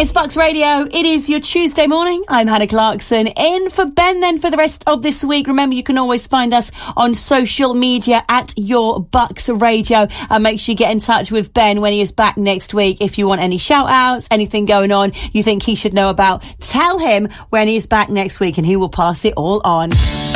It's Bucks Radio. It is your Tuesday morning. I'm Hannah Clarkson. In for Ben then for the rest of this week. Remember, you can always find us on social media at Your Bucks Radio. And make sure you get in touch with Ben when he is back next week. If you want any shout outs, anything going on you think he should know about, tell him when he's back next week and he will pass it all on.